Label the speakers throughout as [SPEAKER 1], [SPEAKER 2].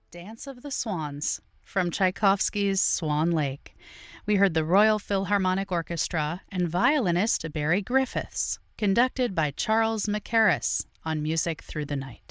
[SPEAKER 1] Dance of the Swans from Tchaikovsky's Swan Lake. We heard the Royal Philharmonic Orchestra and violinist Barry Griffiths, conducted by Charles Mackerras on Music Through the Night.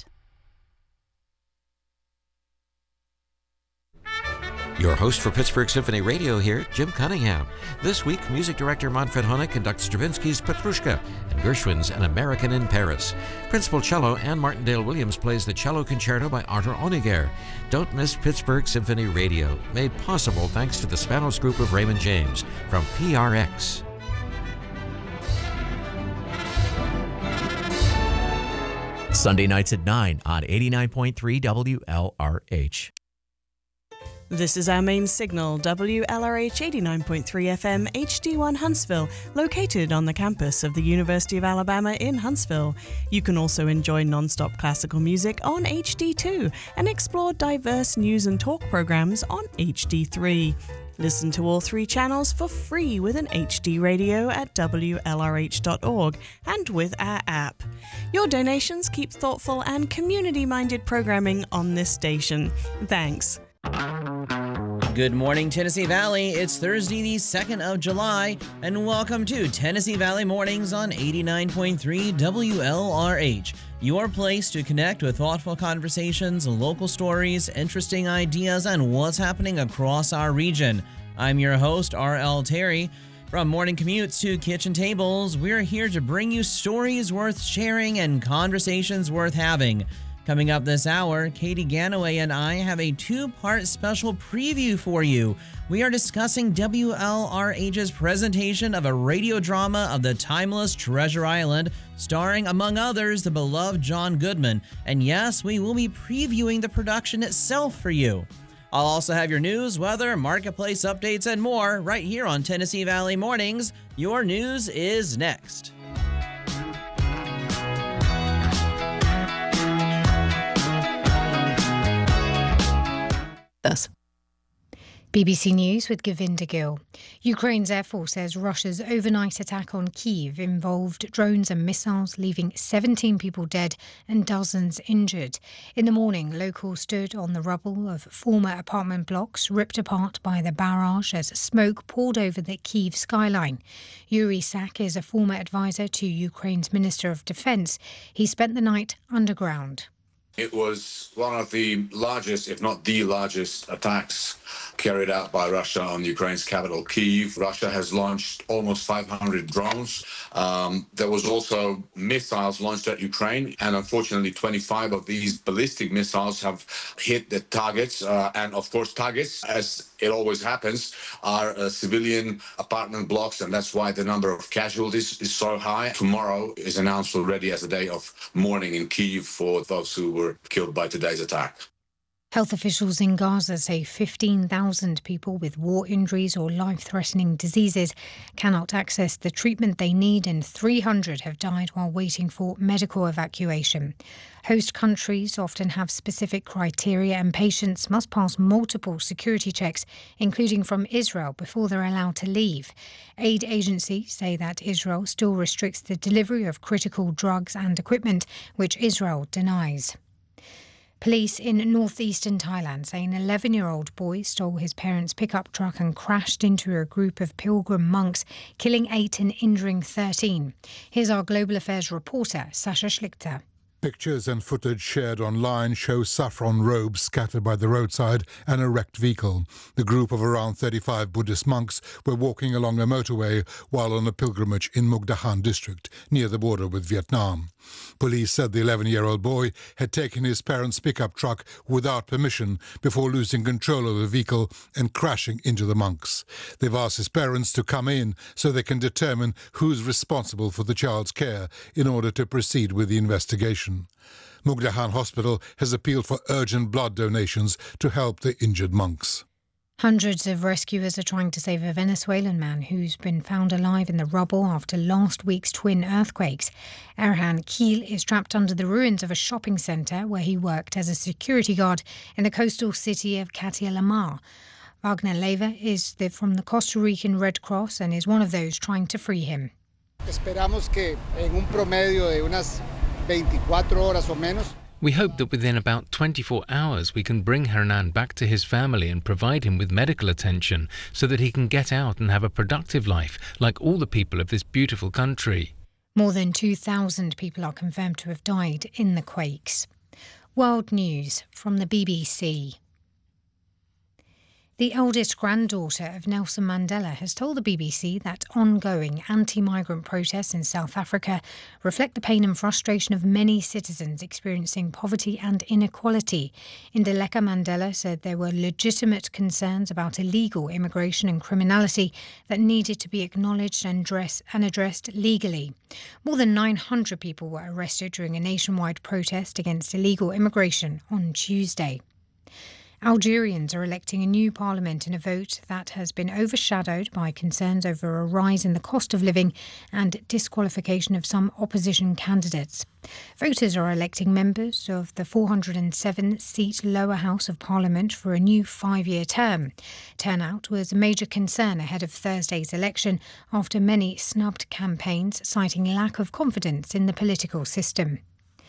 [SPEAKER 2] Your host for Pittsburgh Symphony Radio here, Jim Cunningham. This week, music director Manfred Honeck conducts Stravinsky's Petrushka and Gershwin's An American in Paris. Principal cello Anne Martindale Williams plays the cello concerto by Artur Honegger. Don't miss Pittsburgh Symphony Radio, made possible thanks to the Spanos Group of Raymond James from PRX.
[SPEAKER 3] Sunday nights at 9 on 89.3 WLRH.
[SPEAKER 4] This is our main signal, WLRH 89.3 FM HD1 Huntsville, located on the campus of the University of Alabama in Huntsville. You can also enjoy non-stop classical music on HD2 and explore diverse news and talk programs on HD3. Listen to all three channels for free with an HD radio at WLRH.org and with our app. Your donations keep thoughtful and community-minded programming on this station. Thanks.
[SPEAKER 5] Good morning, Tennessee Valley. It's Thursday, the 2nd of July, and welcome to Tennessee Valley Mornings on 89.3 WLRH, your place to connect with thoughtful conversations, local stories, interesting ideas, and what's happening across our region. I'm your host, R.L. Terry. From morning commutes to kitchen tables, we're here to bring you stories worth sharing and conversations worth having. Coming up this hour, Katie Ganaway and I have a two-part special preview for you. We are discussing WLRH's presentation of a radio drama of the timeless Treasure Island, starring, among others, the beloved John Goodman. And yes, we will be previewing the production itself for you. I'll also have your news, weather, marketplace updates, and more right here on Tennessee Valley Mornings. Your news is next.
[SPEAKER 6] BBC News with Govinda Gill. Ukraine's Air Force says Russia's overnight attack on Kyiv involved drones and missiles, leaving 17 people dead and dozens injured. In the morning, locals stood on the rubble of former apartment blocks ripped apart by the barrage as smoke poured over the Kyiv skyline. Yuri Sak is a former advisor to Ukraine's Minister of Defense. He spent the night underground.
[SPEAKER 7] It was one of the largest, if not the largest, attacks carried out by Russia on Ukraine's capital, Kyiv. Russia has launched almost 500 drones. There was also missiles launched at Ukraine, and unfortunately 25 of these ballistic missiles have hit the targets. And of course, targets, as it always happens, are civilian apartment blocks, and that's why the number of casualties is so high. Tomorrow is announced already as a day of mourning in Kyiv for those who were killed by today's attack.
[SPEAKER 6] Health officials in Gaza say 15,000 people with war injuries or life-threatening diseases cannot access the treatment they need, and 300 have died while waiting for medical evacuation. Host countries often have specific criteria, and patients must pass multiple security checks, including from Israel, before they're allowed to leave. Aid agencies say that Israel still restricts the delivery of critical drugs and equipment, which Israel denies. Police in northeastern Thailand say an 11-year-old boy stole his parents' pickup truck and crashed into a group of pilgrim monks, killing 8 and injuring 13. Here's our Global Affairs reporter, Sasha Schlichter.
[SPEAKER 8] Pictures and footage shared online show saffron robes scattered by the roadside and a wrecked vehicle. The group of around 35 Buddhist monks were walking along a motorway while on a pilgrimage in Mukdahan district, near the border with Vietnam. Police said the 11-year-old boy had taken his parents' pickup truck without permission before losing control of the vehicle and crashing into the monks. They've asked his parents to come in so they can determine who's responsible for the child's care in order to proceed with the investigation. Mukdahan Hospital has appealed for urgent blood donations to help the injured monks.
[SPEAKER 6] Hundreds of rescuers are trying to save a Venezuelan man who's been found alive in the rubble after last week's twin earthquakes. Erhan Keel is trapped under the ruins of a shopping centre where he worked as a security guard in the coastal city of Catialamar. Wagner Leva is from the Costa Rican Red Cross and is one of those trying to free him.
[SPEAKER 9] Esperamos que en un promedio de unas 24 horas o menos. We hope that within about 24 hours we can bring Hernan back to his family and provide him with medical attention so that he can get out and have a productive life like all the people of this beautiful country.
[SPEAKER 6] More than 2,000 people are confirmed to have died in the quakes. World News from the BBC. The eldest granddaughter of Nelson Mandela has told the BBC that ongoing anti-migrant protests in South Africa reflect the pain and frustration of many citizens experiencing poverty and inequality. Indaleka Mandela said there were legitimate concerns about illegal immigration and criminality that needed to be acknowledged and addressed legally. More than 900 people were arrested during a nationwide protest against illegal immigration on Tuesday. Algerians are electing a new parliament in a vote that has been overshadowed by concerns over a rise in the cost of living and disqualification of some opposition candidates. Voters are electing members of the 407-seat lower house of parliament for a new 5-year term. Turnout was a major concern ahead of Thursday's election after many snubbed campaigns, citing lack of confidence in the political system.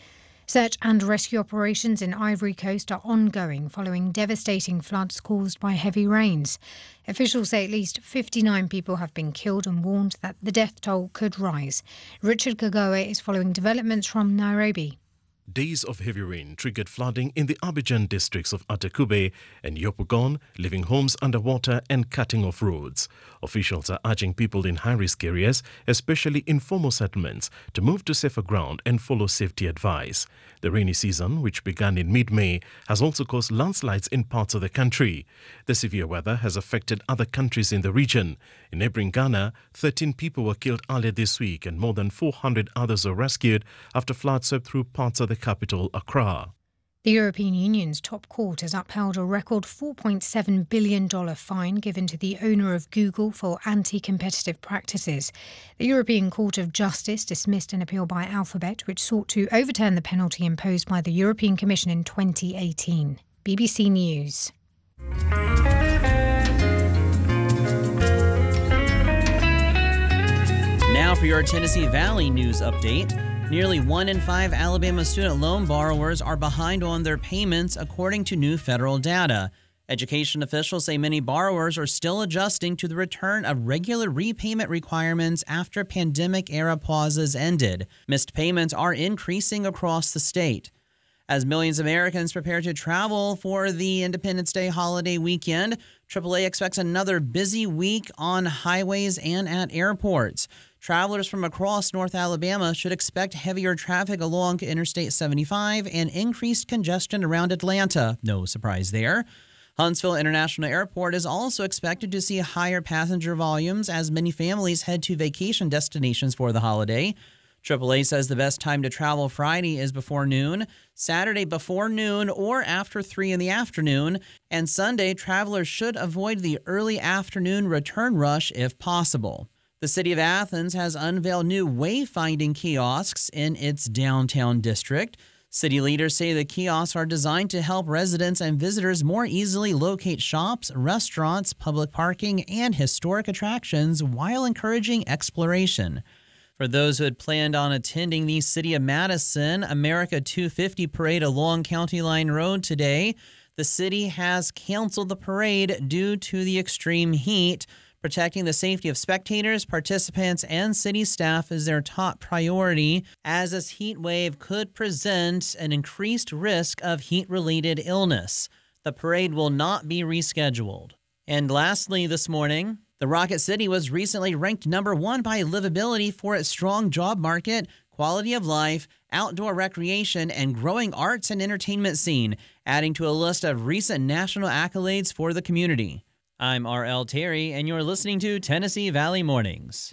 [SPEAKER 6] Search and rescue operations in Ivory Coast are ongoing following devastating floods caused by heavy rains. Officials say at least 59 people have been killed and warned that the death toll could rise. Richard Kagoe is following developments from Nairobi.
[SPEAKER 10] Days of heavy rain triggered flooding in the Abidjan districts of Atakube and Yopougon, leaving homes underwater and cutting off roads. Officials are urging people in high-risk areas, especially informal settlements, to move to safer ground and follow safety advice. The rainy season, which began in mid-May, has also caused landslides in parts of the country. The severe weather has affected other countries in the region. In neighboring Ghana, 13 people were killed earlier this week and more than 400 others were rescued after floods swept through parts of the capital, Accra.
[SPEAKER 6] The European Union's top court has upheld a record $4.7 billion fine given to the owner of Google for anti-competitive practices. The European Court of Justice dismissed an appeal by Alphabet, which sought to overturn the penalty imposed by the European Commission in 2018. BBC News.
[SPEAKER 5] Now for your Tennessee Valley news update. Nearly 1 in 5 Alabama student loan borrowers are behind on their payments, according to new federal data. Education officials say many borrowers are still adjusting to the return of regular repayment requirements after pandemic-era pauses ended. Missed payments are increasing across the state. As millions of Americans prepare to travel for the Independence Day holiday weekend, AAA expects another busy week on highways and at airports. Travelers from across North Alabama should expect heavier traffic along Interstate 75 and increased congestion around Atlanta. No surprise there. Huntsville International Airport is also expected to see higher passenger volumes as many families head to vacation destinations for the holiday. AAA says the best time to travel Friday is before noon, Saturday before noon or after 3 in the afternoon, and Sunday travelers should avoid the early afternoon return rush if possible. The city of Athens has unveiled new wayfinding kiosks in its downtown district. City leaders say the kiosks are designed to help residents and visitors more easily locate shops, restaurants, public parking, and historic attractions while encouraging exploration. For those who had planned on attending the City of Madison America 250 parade along County Line Road today, the city has canceled the parade due to the extreme heat. Protecting the safety of spectators, participants, and city staff is their top priority, as this heat wave could present an increased risk of heat-related illness. The parade will not be rescheduled. And lastly this morning, the Rocket City was recently ranked number 1 by livability for its strong job market, quality of life, outdoor recreation, and growing arts and entertainment scene, adding to a list of recent national accolades for the community. I'm R.L. Terry, and you're listening to Tennessee Valley Mornings.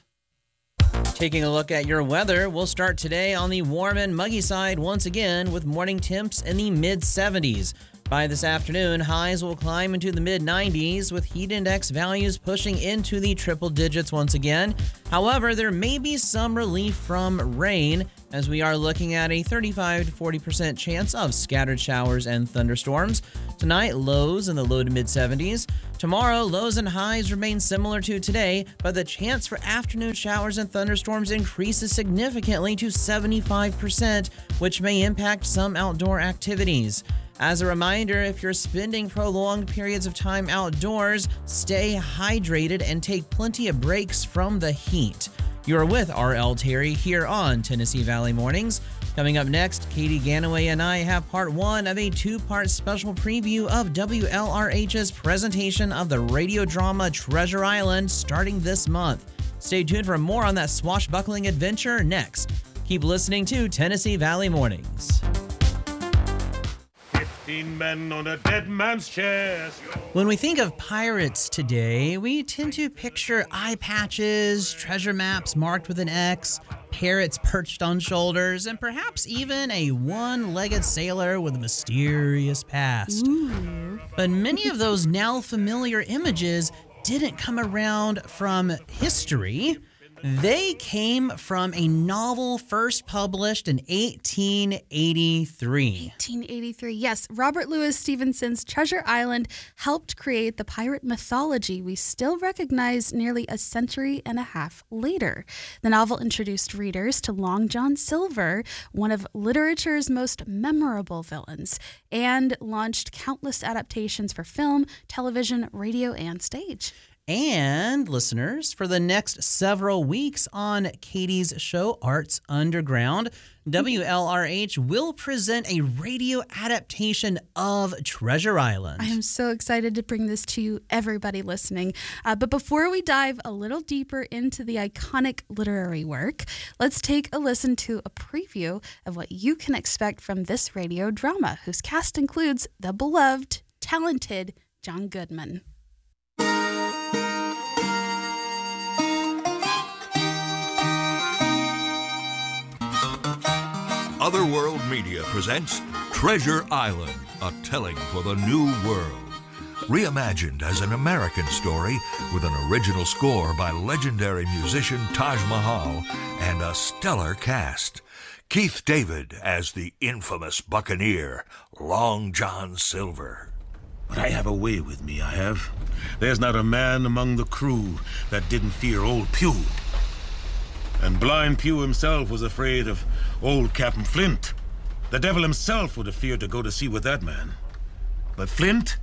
[SPEAKER 5] Taking a look at your weather, we'll start today on the warm and muggy side once again with morning temps in the mid-70s. By this afternoon, highs will climb into the mid-90s with heat index values pushing into the triple digits once again. However, there may be some relief from rain as we are looking at a 35 to 40% chance of scattered showers and thunderstorms. Tonight, lows in the low to mid-70s. Tomorrow, lows and highs remain similar to today, but the chance for afternoon showers and thunderstorms increases significantly to 75%, which may impact some outdoor activities. As a reminder, if you're spending prolonged periods of time outdoors, stay hydrated and take plenty of breaks from the heat. You're with R.L. Terry here on Tennessee Valley Mornings. Coming up next, Katie Ganaway and I have part one of a two-part special preview of WLRH's presentation of the radio drama Treasure Island starting this month. Stay tuned for more on that swashbuckling adventure next. Keep listening to Tennessee Valley Mornings.
[SPEAKER 11] 15 men on a dead man's chest.
[SPEAKER 5] When we think of pirates today, we tend to picture eye patches, treasure maps marked with an X, parrots perched on shoulders, and perhaps even a one-legged sailor with a mysterious past.
[SPEAKER 1] Ooh.
[SPEAKER 5] But many of those now familiar images didn't come around from history. They came from a novel first published in 1883.
[SPEAKER 12] 1883, yes. Robert Louis Stevenson's Treasure Island helped create the pirate mythology we still recognize nearly a century and a half later. The novel introduced readers to Long John Silver, one of literature's most memorable villains, and launched countless adaptations for film, television, radio, and stage.
[SPEAKER 5] And listeners, for the next several weeks on Katie's show, Arts Underground, WLRH will present a radio adaptation of Treasure Island.
[SPEAKER 12] I am so excited to bring this to you, everybody listening. But before we dive a little deeper into the iconic literary work, let's take a listen to a preview of what you can expect from this radio drama, whose cast includes the beloved, talented John Goodman.
[SPEAKER 13] Otherworld Media presents Treasure Island, a telling for the new world. Reimagined as an American story with an original score by legendary musician Taj Mahal and a stellar cast. Keith David as the infamous buccaneer, Long John Silver.
[SPEAKER 11] But I have a way with me, I have. There's not a man among the crew that didn't fear old Pew. And Blind Pew himself was afraid of old Captain Flint. The devil himself would have feared to go to sea with that man. But Flint?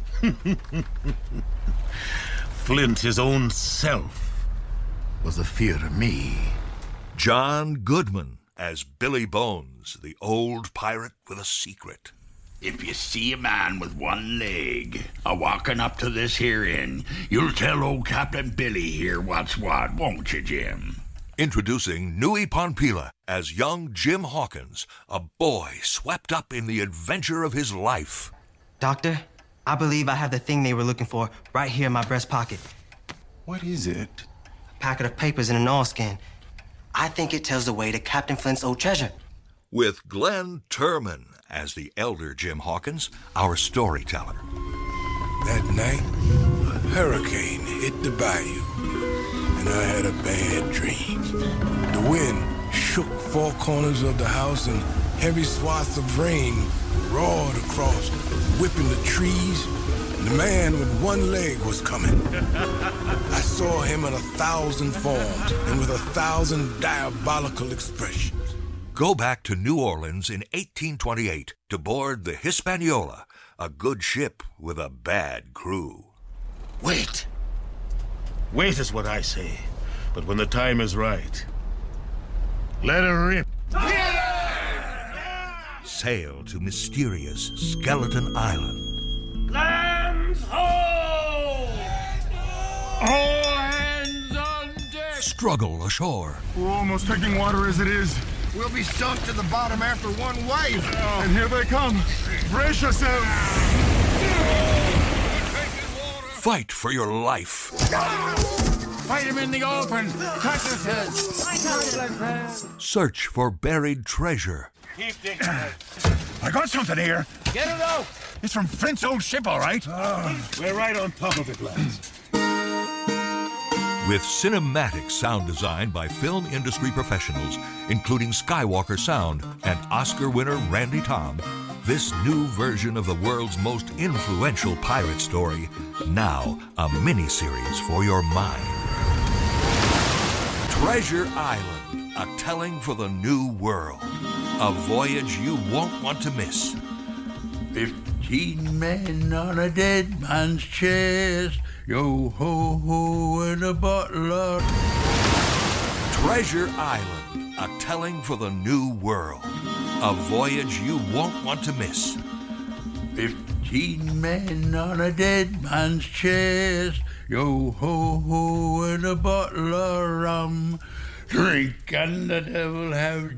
[SPEAKER 11] Flint, his own self, was a fear to me.
[SPEAKER 13] John Goodman as Billy Bones, the old pirate with a secret.
[SPEAKER 14] If you see a man with one leg a-walking up to this here inn, you'll tell old Captain Billy here what's what, won't you, Jim?
[SPEAKER 13] Introducing Nui Ponpila as young Jim Hawkins, a boy swept up in the adventure of his life.
[SPEAKER 15] Doctor, I believe I have the thing they were looking for right here in my breast pocket.
[SPEAKER 11] What is it?
[SPEAKER 15] A packet of papers in an oilskin. I think it tells the way to Captain Flint's old treasure.
[SPEAKER 13] With Glenn Turman as the elder Jim Hawkins, our storyteller.
[SPEAKER 16] That night, a hurricane hit the bayou, and I had a bad dream. The wind shook four corners of the house, and heavy swaths of rain roared across, whipping the trees. The man with one leg was coming. I saw him in 1,000 forms and with 1,000 diabolical expressions.
[SPEAKER 13] Go back to New Orleans in 1828 to board the Hispaniola, a good ship with a bad crew.
[SPEAKER 11] Wait. Wait is what I say. But when the time is right, let her rip.
[SPEAKER 13] Sail to mysterious Skeleton Island.
[SPEAKER 14] Lambs ho! All hands on deck!
[SPEAKER 13] Struggle ashore.
[SPEAKER 17] We're almost taking water as it is.
[SPEAKER 18] We'll be sunk to the bottom after one wave.
[SPEAKER 17] And here they come. Brace yourselves.
[SPEAKER 13] Fight for your life.
[SPEAKER 14] Fight him in the open. Touch his head.
[SPEAKER 13] Search for buried treasure.
[SPEAKER 11] Keep digging.
[SPEAKER 17] I got something here.
[SPEAKER 11] Get it out!
[SPEAKER 17] It's from Flint's old ship, all right.
[SPEAKER 11] We're right on top of it, lads.
[SPEAKER 13] With cinematic sound design by film industry professionals, including Skywalker Sound and Oscar winner Randy Tom, this new version of the world's most influential pirate story, now a mini-series for your mind. Treasure Island, a telling for the new world. A voyage you won't want to miss.
[SPEAKER 14] 15 men on a dead man's chest. Yo-ho-ho and a bottle of...
[SPEAKER 13] Treasure Island, a telling for the new world. A voyage you won't want to miss.
[SPEAKER 14] 15 men on a dead man's chest. Yo-ho-ho and a bottle of rum. Drink and the devil have